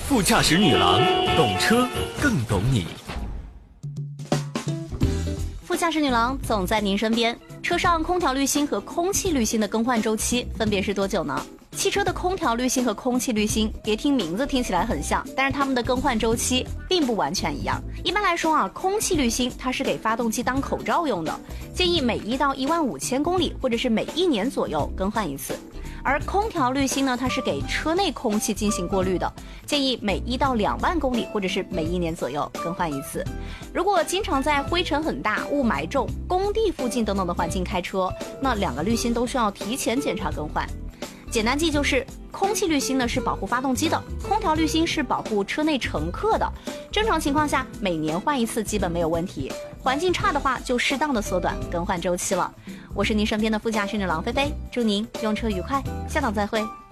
副驾驶女郎，懂车更懂你。 副驾驶女郎总在您身边。车上空调滤芯和空气滤芯的更换周期分别是多久呢？汽车的空调滤芯和空气滤芯，别听名字听起来很像，但是它们的更换周期并不完全一样。一般来说啊，空气滤芯它是给发动机当口罩用的，建议每1到15000公里或者是每1年左右更换一次。而空调滤芯呢，它是给车内空气进行过滤的，建议每1到2万公里或者是每1年左右更换一次。如果经常在灰尘很大、雾霾重、工地附近等等的环境开车，那2个滤芯都需要提前检查更换。简单记就是，空气滤芯呢是保护发动机的，空调滤芯是保护车内乘客的。正常情况下，每年换一次基本没有问题。环境差的话，就适当的缩短更换周期了。我是您身边的副驾驶女郎菲菲，祝您用车愉快，下档再会。